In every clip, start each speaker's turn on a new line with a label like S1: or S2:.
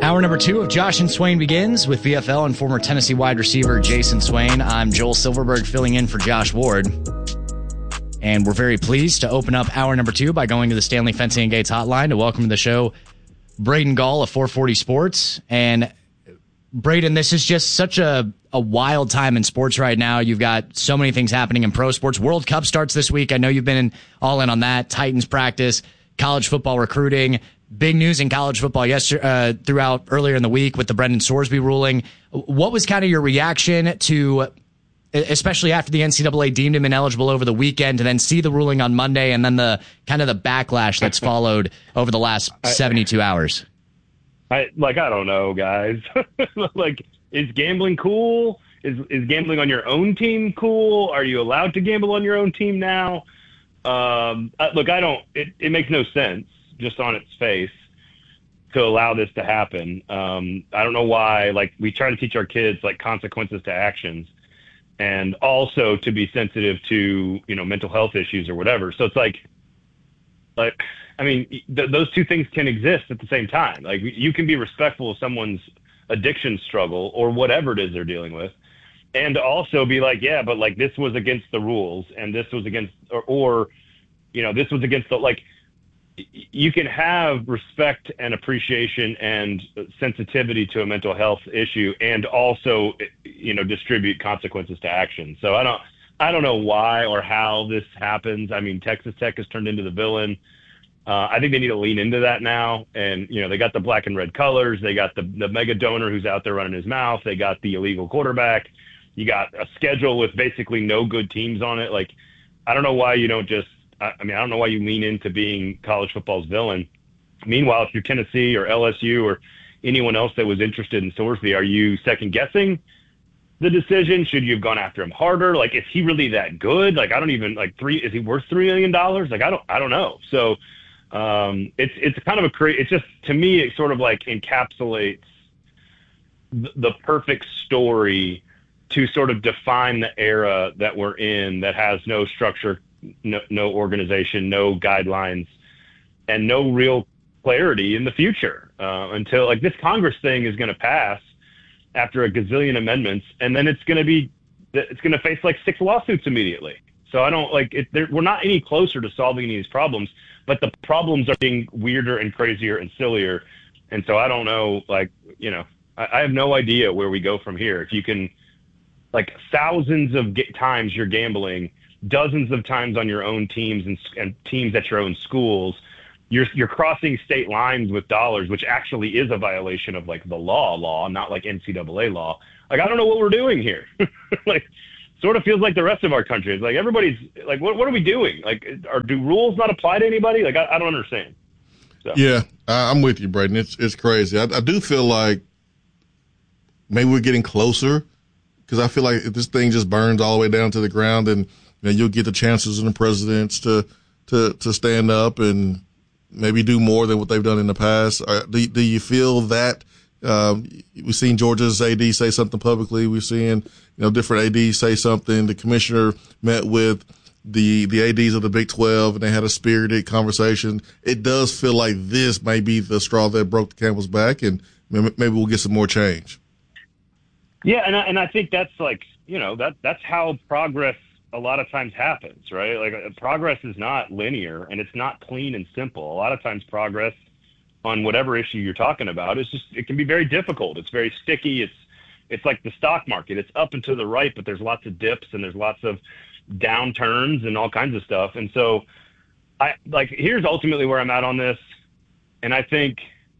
S1: Hour number 2 of Josh and Swain begins with VFL and former Tennessee wide receiver Jason Swain. I'm Joel Silverberg filling in for Josh Ward. And we're very pleased to open up hour number 2 by going to the Stanley Fencing and Gates hotline to welcome to the show Braden Gall of 440 Sports. And Braden, this is just such a wild time in sports right now. You've got so many things happening in pro sports. World Cup starts this week. I know you've been all in on that. Titans practice, college football recruiting. Big news in college football throughout earlier in the week with the Brendan Sorsby ruling. What was kind of your reaction to, especially after the NCAA deemed him ineligible over the weekend, to then see the ruling on Monday and then the kind of the backlash that's followed over the last 72 hours?
S2: I don't know, guys. Is gambling cool? Is gambling on your own team cool? Are you allowed to gamble on your own team now? It makes no sense just on its face to allow this to happen. I don't know why. We try to teach our kids consequences to actions, and also to be sensitive to mental health issues or whatever. So it's those two things can exist at the same time. You can be respectful of someone's addiction struggle or whatever it is they're dealing with, and also be this was against the rules, and this was against, or this was against the you can have respect and appreciation and sensitivity to a mental health issue and also, distribute consequences to action. So I don't know why or how this happens. I mean, Texas Tech has turned into the villain. I think they need to lean into that now. And, they got the black and red colors. They got the mega donor who's out there running his mouth. They got the illegal quarterback. You got a schedule with basically no good teams on it. I don't know why you don't just, I don't know why you lean into being college football's villain. Meanwhile, if you're Tennessee or LSU or anyone else that was interested in Sorsby, are you second guessing the decision? Should you have gone after him harder? Is he really that good? I don't even is he worth $3 million? I don't know. So it's kind of it's just, to me, it sort of encapsulates the perfect story to sort of define the era that we're in, that has no structure, no organization, no guidelines, and no real clarity in the future until this Congress thing is going to pass after a gazillion amendments, and then it's going to face 6 lawsuits immediately. So I don't we're not any closer to solving these problems, but the problems are being weirder and crazier and sillier. And so I don't know, I have no idea where we go from here. If you can, thousands of times you're gambling, dozens of times on your own teams and teams at your own schools, you're crossing state lines with dollars, which actually is a violation of the law, not NCAA law. I don't know what we're doing here. Sort of feels like the rest of our country. It's everybody's what are we doing? Do rules not apply to anybody? I don't understand. So.
S3: Yeah, I'm with you, Braden. It's crazy. I do feel like maybe we're getting closer, because I feel like if this thing just burns all the way down to the ground, and you'll get the chancellors and the presidents to stand up and maybe do more than what they've done in the past. Do you feel that we've seen Georgia's AD say something publicly? We're seeing different ADs say something. The commissioner met with the ADs of the Big 12, and they had a spirited conversation. It does feel like this may be the straw that broke the camel's back, and maybe we'll get some more change.
S2: Yeah, and I think that's that's how progress a lot of times happens, right? Progress is not linear, and it's not clean and simple. A lot of times progress on whatever issue you're talking about it can be very difficult. It's very sticky. It's like the stock market. It's up and to the right, but there's lots of dips and there's lots of downturns and all kinds of stuff. And so here's ultimately where I'm at on this. And I think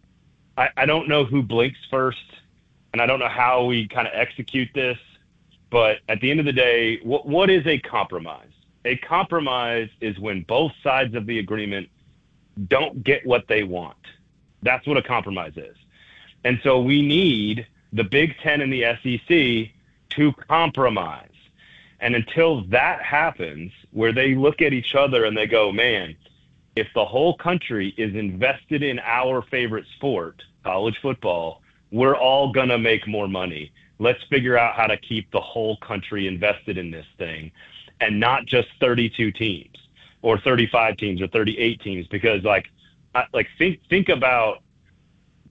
S2: I don't know who blinks first, and I don't know how we kind of execute this. But at the end of the day, what is a compromise? A compromise is when both sides of the agreement don't get what they want. That's what a compromise is. And so we need the Big Ten and the SEC to compromise. And until that happens, where they look at each other and they go, man, if the whole country is invested in our favorite sport, college football, we're all going to make more money. Let's figure out how to keep the whole country invested in this thing, and not just 32 teams or 35 teams or 38 teams. Because think about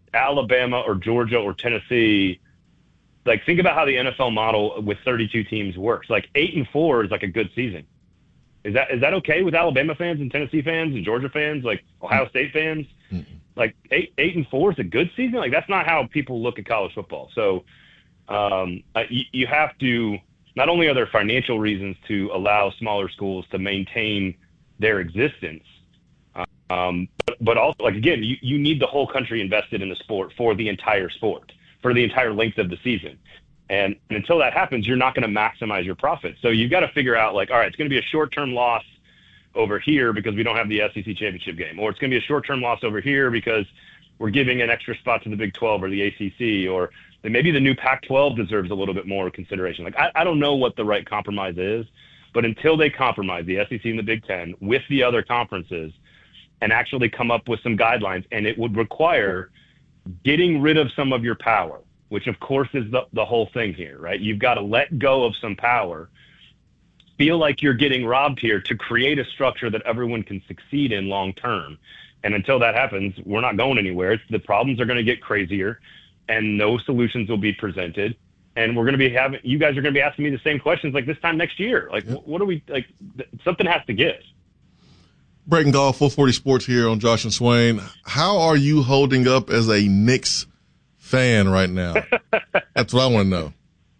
S2: Alabama or Georgia or Tennessee, like think about how the NFL model with 32 teams works. Like 8-4 is like a good season. Is that okay with Alabama fans and Tennessee fans and Georgia fans, like Ohio State fans? Mm-hmm. Like 8-4 is a good season. Like that's not how people look at college football. So you have to, not only are there financial reasons to allow smaller schools to maintain their existence, but also, like, again, you need the whole country invested in the sport, for the entire length of the season. And until that happens, you're not going to maximize your profit. So you've got to figure out, like, all right, it's going to be a short-term loss over here because we don't have the SEC championship game, or it's going to be a short-term loss over here because we're giving an extra spot to the Big 12 or the ACC, or maybe the new Pac-12 deserves a little bit more consideration. Like, I don't know what the right compromise is, but until they compromise the SEC and the Big 10 with the other conferences and actually come up with some guidelines, and it would require getting rid of some of your power, which of course is the whole thing here, right? You've got to let go of some power, feel like you're getting robbed here to create a structure that everyone can succeed in long term. And until that happens, we're not going anywhere. The problems are going to get crazier, and no solutions will be presented. And we're going to be you guys are going to be asking me the same questions like this time next year. Like, what are we, like, something has to give.
S3: Breaking Golf, 440 Sports here on Josh and Swain. How are you holding up as a Knicks fan right now? That's what I want to know.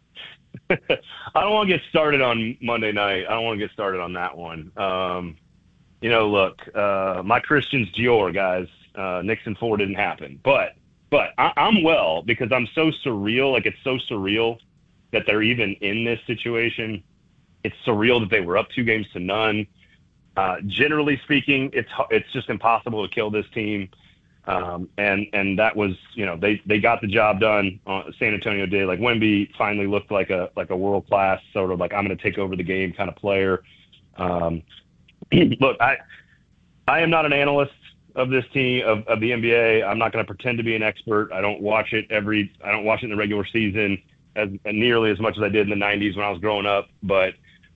S2: I don't want to get started on Monday night. I don't want to get started on that one. Look, my Christian's Dior, guys. Knicks and 4 didn't happen. But I'm well, because I'm so surreal. Like, it's so surreal that they're even in this situation. It's surreal that they were up 2-0. Generally speaking, it's just impossible to kill this team. And that was, they got the job done. San Antonio did. Like, Wemby finally looked like a world-class sort of, like, I'm going to take over the game kind of player. Look, I am not an analyst of this team, of the NBA. I'm not going to pretend to be an expert. I don't watch it in the regular season as nearly as much as I did in the 90s when I was growing up. But,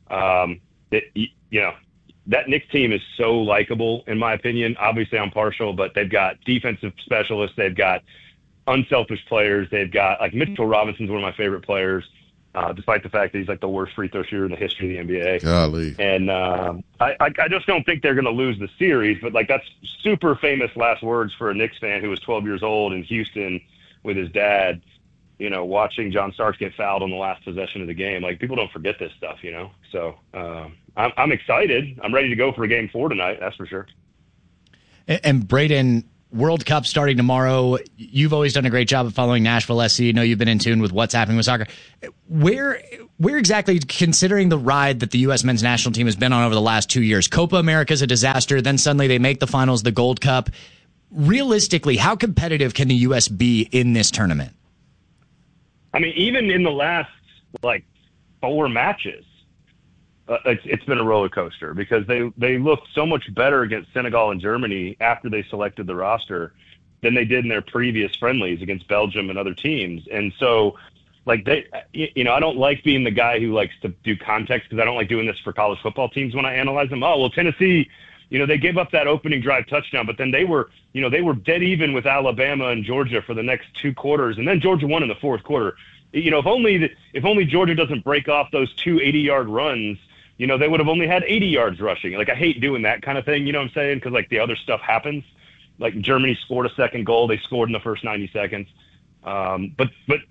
S2: that Knicks team is so likable, in my opinion. Obviously, I'm partial, but they've got defensive specialists. They've got unselfish players. They've got, like, Mitchell Robinson's one of my favorite players, despite the fact that he's like the worst free throw shooter in the history of the NBA.
S3: Golly.
S2: And I just don't think they're going to lose the series. But, like, that's super famous last words for a Knicks fan who was 12 years old in Houston with his dad, watching John Starks get fouled on the last possession of the game. Like, people don't forget this stuff, So I'm excited. I'm ready to go for Game 4 tonight. That's for sure.
S1: And Braden, World Cup starting tomorrow. You've always done a great job of following Nashville SC. You've been in tune with what's happening with soccer. Where exactly, considering the ride that the U.S. men's national team has been on over the last 2 years, Copa America's a disaster. Then suddenly they make the finals, the Gold Cup. Realistically, how competitive can the U.S. be in this tournament?
S2: I mean, even in the last, 4 matches, it's been a roller coaster, because they looked so much better against Senegal and Germany after they selected the roster than they did in their previous friendlies against Belgium and other teams. And so, I don't like being the guy who likes to do context, because I don't like doing this for college football teams when I analyze them. Oh, well, Tennessee, they gave up that opening drive touchdown, but then they were dead even with Alabama and Georgia for the next 2 quarters, and then Georgia won in the 4th quarter. If only Georgia doesn't break off those 2 80-yard runs, they would have only had 80 yards rushing. Like, I hate doing that kind of thing, you know what I'm saying? Because, like, the other stuff happens. Like, Germany scored a second goal. They scored in the first 90 seconds. But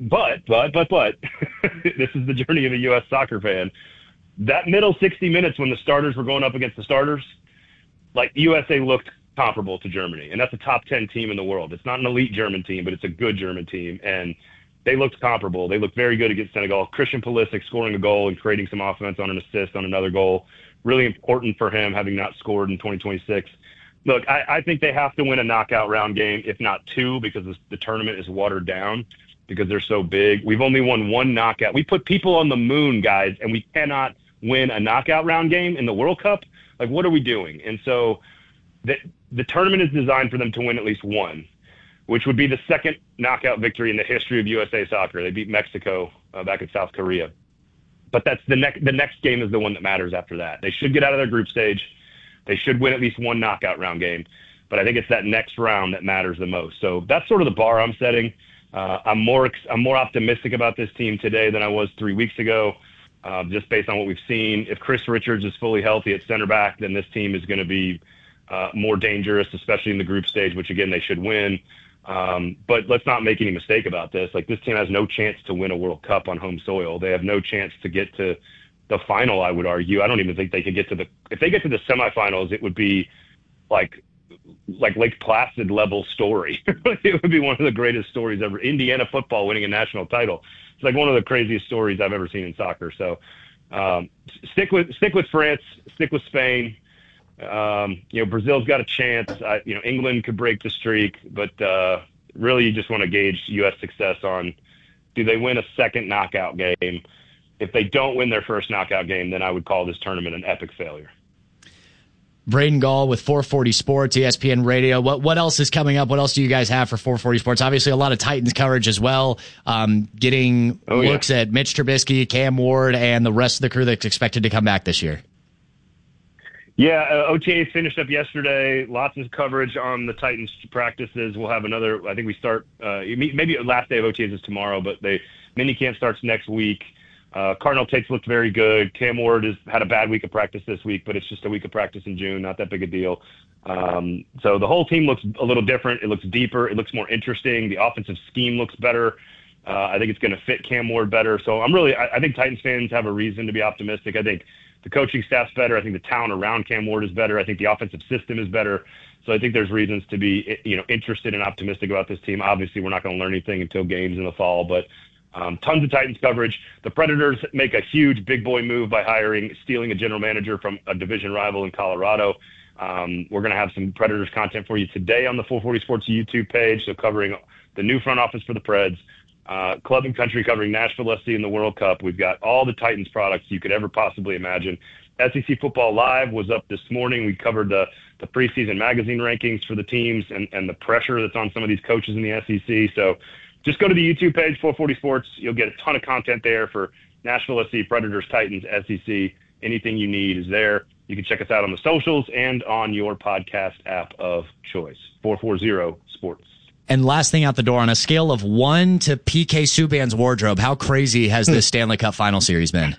S2: this is the journey of a U.S. soccer fan. That middle 60 minutes when the starters were going up against the starters, like, USA looked comparable to Germany, and that's a top 10 team in the world. It's not an elite German team, but it's a good German team, and they looked comparable. They looked very good against Senegal. Christian Pulisic scoring a goal and creating some offense on an assist on another goal. Really important for him, having not scored in 2026. Look, I think they have to win a knockout round game, if not 2, because the tournament is watered down because they're so big. We've only won 1 knockout. We put people on the moon, guys, and we cannot win a knockout round game in the World Cup. Like, what are we doing? And so the tournament is designed for them to win at least 1, which would be the 2nd knockout victory in the history of USA soccer. They beat Mexico back in South Korea. But that's the next game is the one that matters after that. They should get out of their group stage. They should win at least 1 knockout round game. but I think it's that next round that matters the most. So that's sort of the bar I'm setting. I'm more optimistic about this team today than I was 3 weeks ago, just based on what we've seen. If Chris Richards is fully healthy at center back, then this team is going to be more dangerous, especially in the group stage, which again they should win. But let's not make any mistake about this. Like, this team has no chance to win a World Cup on home soil. They have no chance to get to the final, I would argue. I don't even think they could get to if they get to the semifinals, it would be like Lake Placid level story. It would be one of the greatest stories ever. Indiana football winning a national title. It's like one of the craziest stories I've ever seen in soccer. So stick with France, stick with Spain. Brazil's got a chance. England could break the streak, but really you just want to gauge U.S. success on, do they win a second knockout game? If they don't win their first knockout game, then I would call this tournament an epic failure.
S1: Braden Gall with 440 Sports, ESPN Radio. What else is coming up? What else do you guys have for 440 Sports? Obviously, a lot of Titans coverage as well. Getting looks at Mitch Trubisky, Cam Ward, and the rest of the crew that's expected to come back this year.
S2: Yeah, OTAs finished up yesterday. Lots of coverage on the Titans practices. We'll have another. I think we start maybe last day of OTAs is tomorrow, but minicamp starts next week. Cardinal Tates looked very good. Cam Ward has had a bad week of practice this week, but it's just a week of practice in June, not that big a deal. So the whole team looks a little different. It looks deeper. It looks more interesting. The offensive scheme looks better. I think it's going to fit Cam Ward better. So I think Titans fans have a reason to be optimistic. I think the coaching staff's better. I think the talent around Cam Ward is better. I think the offensive system is better. So I think there's reasons to be, interested and optimistic about this team. Obviously, we're not going to learn anything until games in the fall, but tons of Titans coverage. The Predators make a huge big boy move by stealing a general manager from a division rival in Colorado. We're going to have some Predators content for you today on the 440 Sports YouTube page. So covering the new front office for the Preds, Club and Country covering Nashville SC in the World Cup. We've got all the Titans products you could ever possibly imagine. SEC Football Live was up this morning. We covered the preseason magazine rankings for the teams and the pressure that's on some of these coaches in the SEC. So just go to the YouTube page, 440 Sports. You'll get a ton of content there for Nashville SC, Predators, Titans, SEC. Anything you need is there. You can check us out on the socials and on your podcast app of choice, 440 Sports.
S1: And last thing out the door, on a scale of 1 to PK Subban's wardrobe, how crazy has this Stanley Cup Final Series been?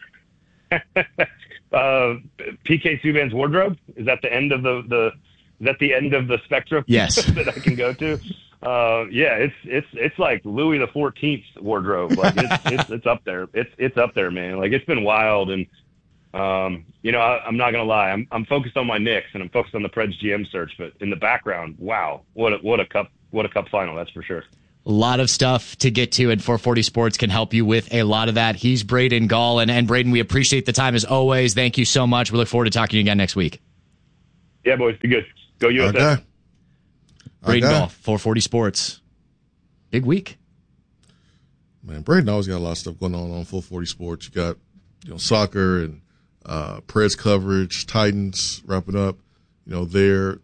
S2: PK Subban's wardrobe? Is that the end of is that the end of the spectrum?
S1: Yes.
S2: That I can go to? Yeah, it's like Louis the 14th wardrobe. Like it's up there. It's up there, man. Like, it's been wild. And, I'm not going to lie. I'm focused on my Knicks and I'm focused on the Preds GM search, but in the background, wow, what a cup final. That's for sure.
S1: A lot of stuff to get to, and 440 Sports can help you with a lot of that. He's Braden Gall, and Braden, we appreciate the time as always. Thank you so much. We look forward to talking to you again next week.
S2: Yeah, boys, be good. Go USA.
S3: Okay.
S1: Braden Gall, 440 Sports. Big week.
S3: Man, Braden always got a lot of stuff going on 440 Sports. You got, soccer and Preds coverage, Titans wrapping up, their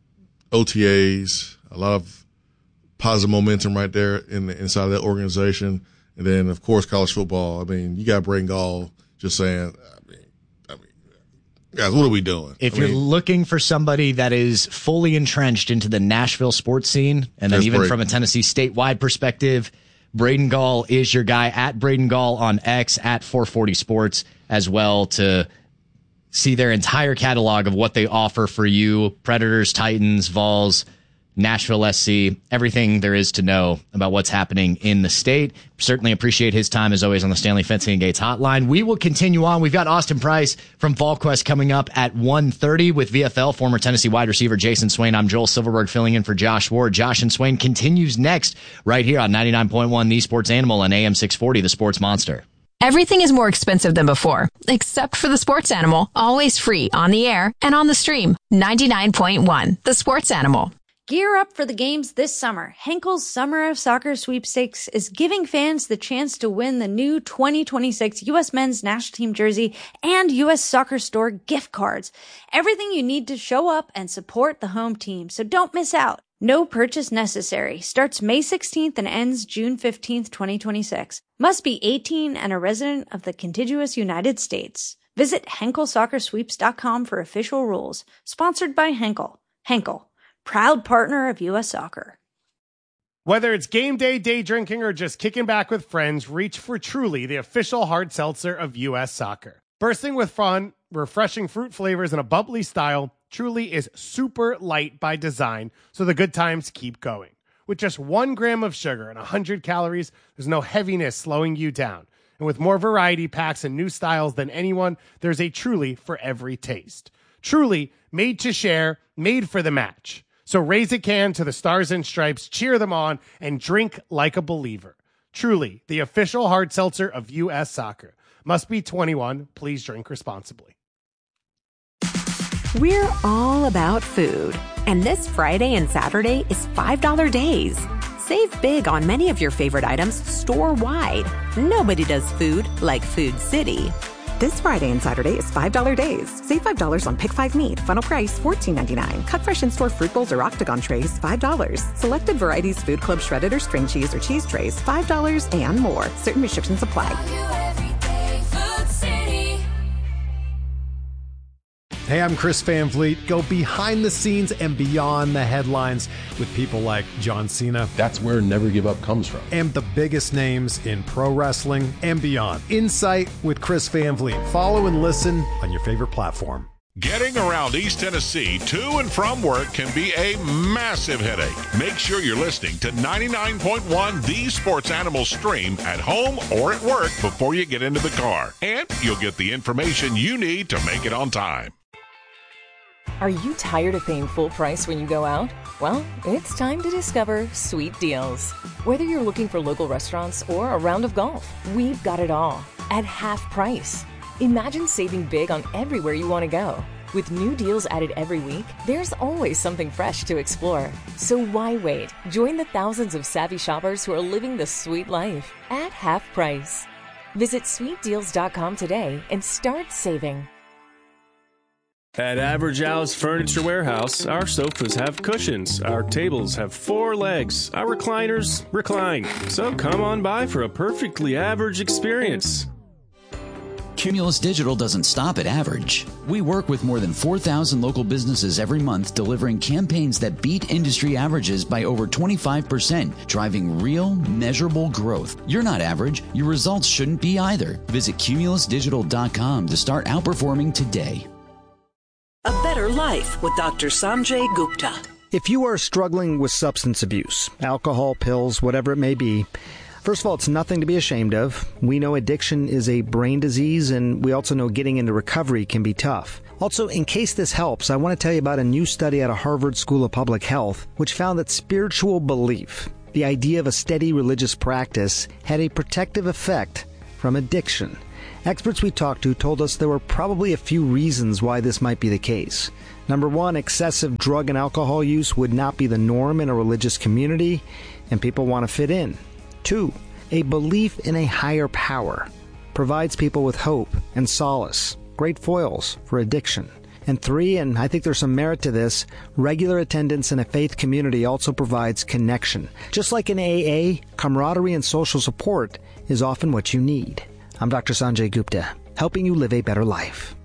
S3: OTAs, a lot of positive momentum right there inside of that organization. And then, of course, college football. I mean, you got Braden Gall just saying, guys, what are we doing?
S1: If you're looking for somebody that is fully entrenched into the Nashville sports scene, and then even from a Tennessee statewide perspective, Braden Gall is your guy. At Braden Gall on X, at 440 Sports as well, to see their entire catalog of what they offer for you. Predators, Titans, Vols, Nashville SC, everything there is to know about what's happening in the state. Certainly appreciate his time, as always, on the Stanley Fencing and Gates hotline. We will continue on. We've got Austin Price from VolQuest coming up at 1:30 with VFL, former Tennessee wide receiver Jason Swain. I'm Joel Silverberg filling in for Josh Ward. Josh and Swain continues next right here on 99.1 The Sports Animal and AM 640 The Sports Monster.
S4: Everything is more expensive than before, except for the Sports Animal, always free on the air and on the stream. 99.1 The Sports Animal.
S5: Gear up for the games this summer. Henkel's Summer of Soccer Sweepstakes is giving fans the chance to win the new 2026 U.S. Men's National Team jersey and U.S. Soccer Store gift cards. Everything you need to show up and support the home team, so don't miss out. No purchase necessary. Starts May 16th and ends June 15th, 2026. Must be 18 and a resident of the contiguous United States. Visit HenkelSoccerSweeps.com for official rules. Sponsored by Henkel. Henkel. proud partner of U.S. Soccer.
S6: Whether it's game day, day drinking, or just kicking back with friends, reach for Truly, the official hard seltzer of U.S. Soccer. Bursting with fun, refreshing fruit flavors, and a bubbly style, Truly is super light by design, so the good times keep going. With just 1 gram of sugar and 100 calories, there's no heaviness slowing you down. And with more variety packs and new styles than anyone, there's a Truly for every taste. Truly, made to share, made for the match. So raise a can to the Stars and Stripes, cheer them on, and drink like a believer. Truly, the official hard seltzer of U.S. Soccer. Must be 21. Please drink responsibly.
S7: We're all about food. And this Friday and Saturday is $5 days. Save big on many of your favorite items store-wide. Nobody does food like Food City. This Friday and Saturday is $5 days. Save $5 on Pick 5 meat. Final price $14.99. Cut fresh in-store fruit bowls or octagon trays, $5. Selected varieties Food Club shredded or string cheese or cheese trays, $5 and more. Certain restrictions apply.
S8: Hey, I'm Chris Van Vliet. Go behind the scenes and beyond the headlines with people like John Cena.
S9: That's where Never Give Up comes from.
S8: And the biggest names in pro wrestling and beyond. Insight with Chris Van Vliet. Follow and listen on your favorite platform.
S10: Getting around East Tennessee to and from work can be a massive headache. Make sure you're listening to 99.1 The Sports Animal Stream at home or at work before you get into the car. And you'll get the information you need to make it on time.
S11: Are you tired of paying full price when you go out? Well, it's time to discover Sweet Deals. Whether you're looking for local restaurants or a round of golf, we've got it all at half price. Imagine saving big on everywhere you want to go. With new deals added every week, there's always something fresh to explore. So why wait? Join the thousands of savvy shoppers who are living the sweet life at half price. Visit sweetdeals.com today and start saving.
S12: At Average Al's Furniture Warehouse, our sofas have cushions, our tables have 4 legs, our recliners recline. So come on by for a perfectly average experience.
S13: Cumulus Digital doesn't stop at average. We work with more than 4,000 local businesses every month, delivering campaigns that beat industry averages by over 25%, driving real, measurable growth. You're not average. Your results shouldn't be either. Visit cumulusdigital.com to start outperforming today.
S14: A Better Life with Dr. Sanjay Gupta.
S15: If you are struggling with substance abuse, alcohol, pills, whatever it may be, first of all, it's nothing to be ashamed of. We know addiction is a brain disease, and we also know getting into recovery can be tough. Also, in case this helps, I want to tell you about a new study out of Harvard School of Public Health, which found that spiritual belief, the idea of a steady religious practice, had a protective effect from addiction. Experts we talked to told us there were probably a few reasons why this might be the case. Number one, excessive drug and alcohol use would not be the norm in a religious community, and people want to fit in. 2, a belief in a higher power provides people with hope and solace, great foils for addiction. And 3, and I think there's some merit to this, regular attendance in a faith community also provides connection. Just like in AA, camaraderie and social support is often what you need. I'm Dr. Sanjay Gupta, helping you live a better life.